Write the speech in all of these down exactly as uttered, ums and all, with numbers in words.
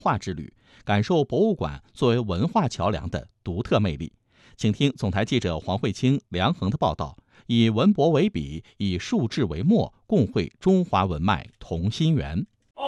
化之旅，感受博物馆作为文化桥梁的独特魅力。请听总台记者黄慧清、梁恒的报道，以文博为笔，以数志为墨，共绘中华文脉同心圆。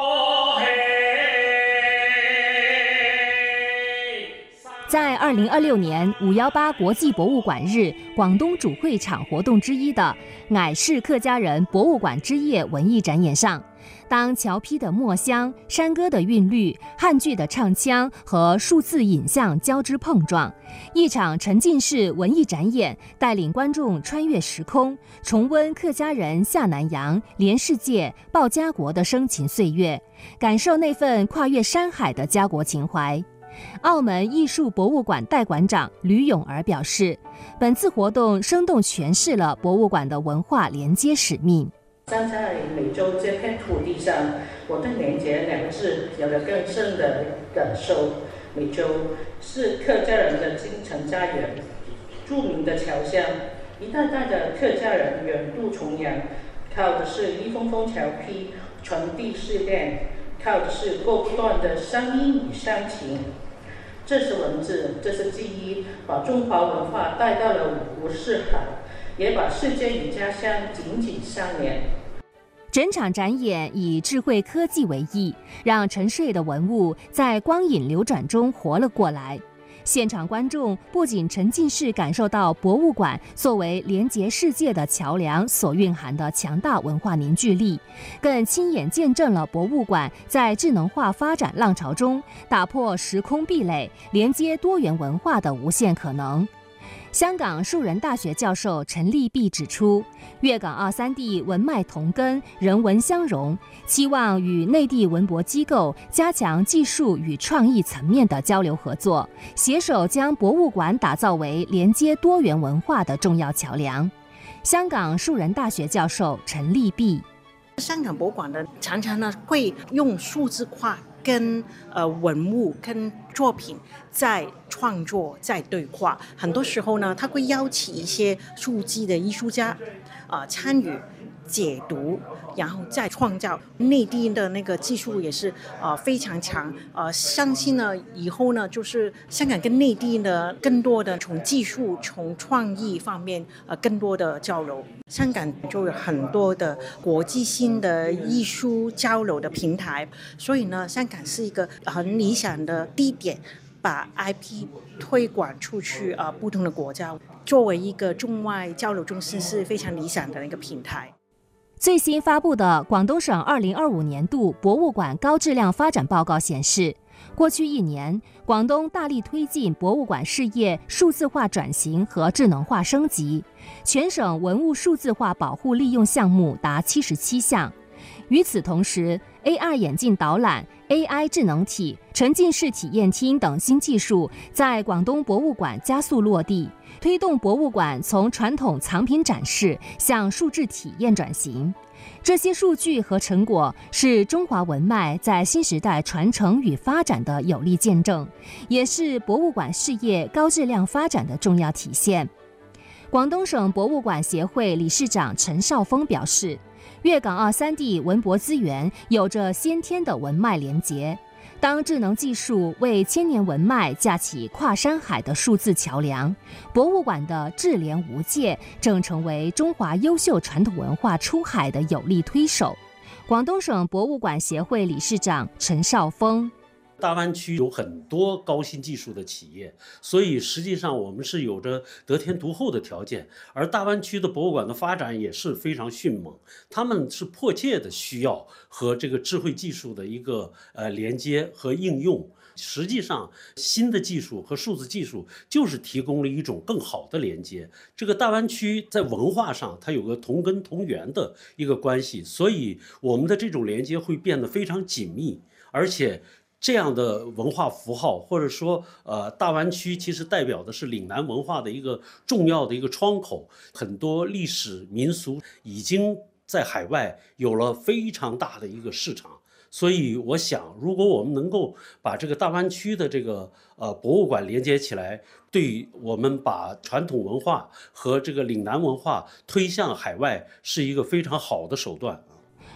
在二零二六年五幺八国际博物馆日广东主会场活动之一的乃氏客家人博物馆之夜文艺展演上，当桥批的墨香、山歌的韵律、汉剧的唱腔和数字影像交织碰撞，一场沉浸式文艺展演带领观众穿越时空，重温客家人下南洋、连世界、报家国的生情岁月，感受那份跨越山海的家国情怀。澳门艺术博物馆代馆长吕永儿表示，本次活动生动诠释了博物馆的文化连接使命。 站在美洲这片土地上，我对连结两个字有了更深的感受。美洲是客家人的精神家园，著名的桥乡，一代代的客家人远渡重洋，靠的是一封封桥批传递思念，靠的是割不断的乡音与乡情。这是文字，这是记忆，把中华文化带到了五湖四海，也把世界与家乡紧紧相连。 整场展演以智慧科技为意，让沉睡的文物在光影流转中活了过来。现场观众不仅沉浸式感受到博物馆作为连结世界的桥梁所蕴含的强大文化凝聚力，更亲眼见证了博物馆在智能化发展浪潮中打破时空壁垒，连接多元文化的无限可能。香港树人大学教授陈立弼指出，粤港澳三地文脉同根，人文相融，期望与内地文博机构加强技术与创意层面的交流合作，携手将博物馆打造为连接多元文化的重要桥梁。香港树人大学教授陈立弼， 香港博物馆呢，常常呢会用数字化跟呃文物跟作品在创作在对话，很多时候呢，他会邀请一些数字的艺术家啊、呃、参与解读，然后再创造。内地的那个技术也是呃非常强，呃相信呢以后呢就是香港跟内地呢更多的从技术从创意方面呃更多的交流。香港就有很多的国际性的艺术交流的平台，所以呢香港是一个很理想的地点，把 I P 推广出去啊、呃、不同的国家，作为一个中外交流中心是非常理想的一个平台。 最新发布的广东省二零二五年度博物馆高质量发展报告显示，过去一年，广东大力推进博物馆事业数字化转型和智能化升级，全省文物数字化保护利用项目达七十七项。与此同时， A R 眼镜导览、A I 智能体、沉浸式体验厅等新技术在广东博物馆加速落地，推动博物馆从传统藏品展示向数字体验转型。这些数据和成果是中华文脉在新时代传承与发展的有力见证，也是博物馆事业高质量发展的重要体现。广东省博物馆协会理事长陈少峰表示，粤港澳三地文博资源有着先天的文脉连结，当智能技术为千年文脉架起跨山海的数字桥梁，博物馆的智联无界正成为中华优秀传统文化出海的有力推手。广东省博物馆协会理事长陈少峰， 大湾区有很多高新技术的企业，所以实际上我们是有着得天独厚的条件，而大湾区的博物馆的发展也是非常迅猛，他们是迫切的需要和这个智慧技术的一个呃连接和应用。实际上新的技术和数字技术就是提供了一种更好的连接。这个大湾区在文化上它有个同根同源的一个关系，所以我们的这种连接会变得非常紧密，而且这样的文化符号，或者说呃大湾区其实代表的是岭南文化的一个重要的一个窗口，很多历史民俗已经在海外有了非常大的一个市场。所以我想，如果我们能够把这个大湾区的这个呃博物馆连接起来，对我们把传统文化和这个岭南文化推向海外是一个非常好的手段。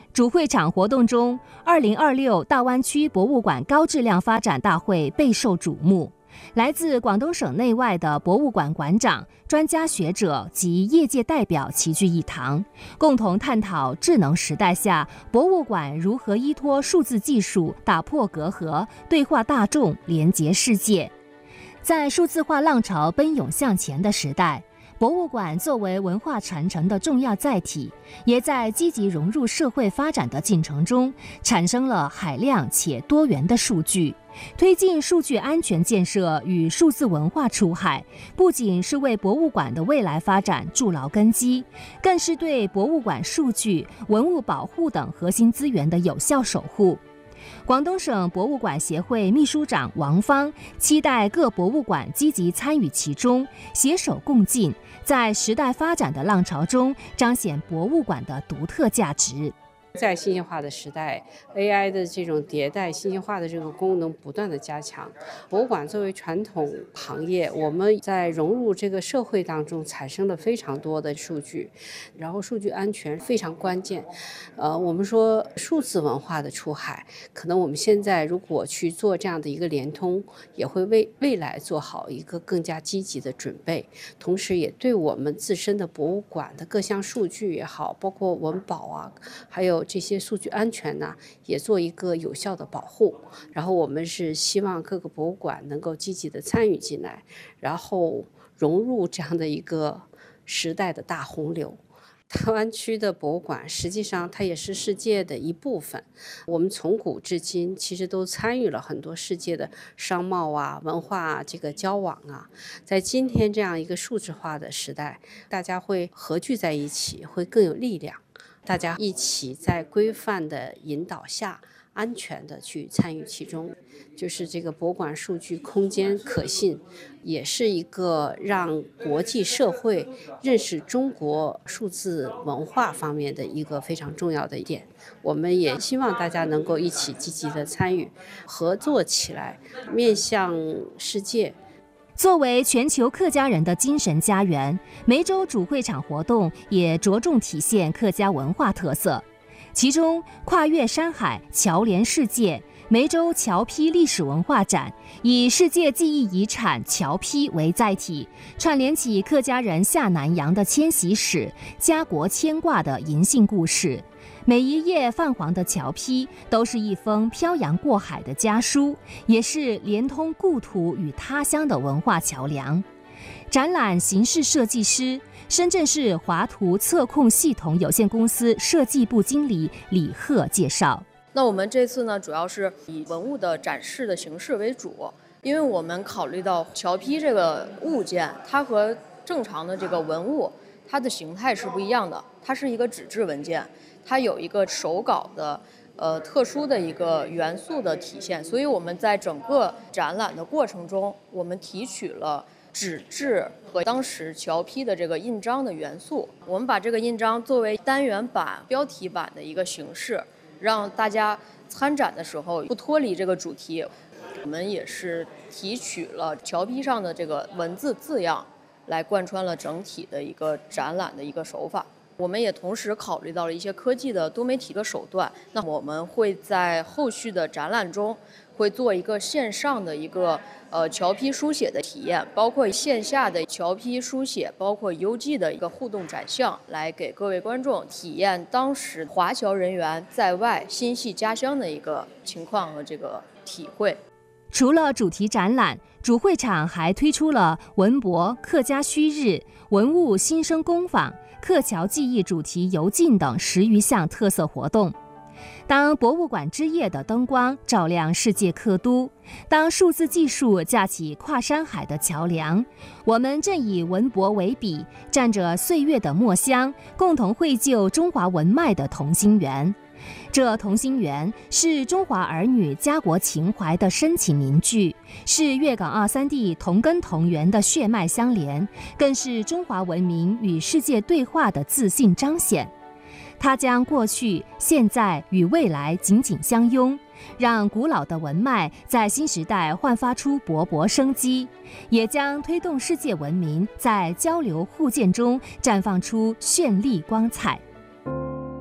主会场活动中，二零二六大湾区博物馆高质量发展大会备受瞩目。来自广东省内外的博物馆馆长、专家学者及业界代表齐聚一堂，共同探讨智能时代下博物馆如何依托数字技术打破隔阂，对话大众，连结世界。在数字化浪潮奔涌向前的时代，博物馆作为文化传承的重要载体，也在积极融入社会发展的进程中，产生了海量且多元的数据。推进数据安全建设与数字文化出海，不仅是为博物馆的未来发展筑牢根基，更是对博物馆数据、文物保护等核心资源的有效守护。广东省博物馆协会秘书长王芳期待各博物馆积极参与其中，携手共进，在时代发展的浪潮中彰显博物馆的独特价值。 在信息化的时代 ，A I 的这种迭代，信息化的这个功能不断的加强。博物馆作为传统行业，我们在融入这个社会当中，产生了非常多的数据，然后数据安全非常关键。呃，我们说数字文化的出海，可能我们现在如果去做这样的一个联通，也会为未来做好一个更加积极的准备，同时也对我们自身的博物馆的各项数据也好，包括文保啊，还有这些数据安全呢，也做一个有效的保护。然后我们是希望各个博物馆能够积极的参与进来，然后融入这样的一个时代的大洪流。大湾区的博物馆实际上它也是世界的一部分，我们从古至今其实都参与了很多世界的商贸啊、文化啊、这个交往啊。在今天这样一个数字化的时代，大家会合聚在一起，会更有力量。大家一起在规范的引导下，安全的去参与其中，就是这个博物馆数据空间可信，也是一个让国际社会认识中国数字文化方面的一个非常重要的一点。我们也希望大家能够一起积极的参与，合作起来，面向世界。 作为全球客家人的精神家园，梅州主会场活动也着重体现客家文化特色。其中，跨越山海、桥连世界梅州桥坯历史文化展，以世界记忆遗产桥坯为载体，串联起客家人下南洋的迁徙史、家国牵挂的银杏故事。每一页泛黄的桥坯都是一封漂洋过海的家书，也是连通故土与他乡的文化桥梁。展览形式设计师、深圳市华图测控系统有限公司设计部经理李贺介绍。 那我们这次呢，主要是以文物的展示的形式为主，因为我们考虑到桥坯这个物件，它和正常的这个文物，它的形态是不一样的，它是一个纸质文件。它有一个手稿的呃特殊的一个元素的体现，所以我们在整个展览的过程中，我们提取了纸质和当时桥坯的这个印章的元素，我们把这个印章作为单元版、标题版的一个形式，让大家参展的时候不脱离这个主题。我们也是提取了桥坯上的这个文字字样，来贯穿了整体的一个展览的一个手法。我们也同时考虑到了一些科技的多媒体的手段，那我们会在后续的展览中会做一个线上的一个呃桥坯书写的体验，包括线下的桥坯书写，包括邮寄的一个互动展项，来给各位观众体验当时华侨人员在外心系家乡的一个情况和这个体会。 除了主题展览，主会场还推出了文博、客家虚日、文物新生工坊、客侨记忆主题游进等十余项特色活动。当博物馆之夜的灯光照亮世界客都，当数字技术架起跨山海的桥梁，我们正以文博为笔，蘸着岁月的墨香，共同绘就中华文脉的同心圆。这同心圆是中华儿女家国情怀的深情凝聚，是粤港澳三地同根同源的血脉相连，更是中华文明与世界对话的自信彰显。它将过去、现在与未来紧紧相拥，让古老的文脉在新时代焕发出勃勃生机，也将推动世界文明在交流互鉴中绽放出绚丽光彩。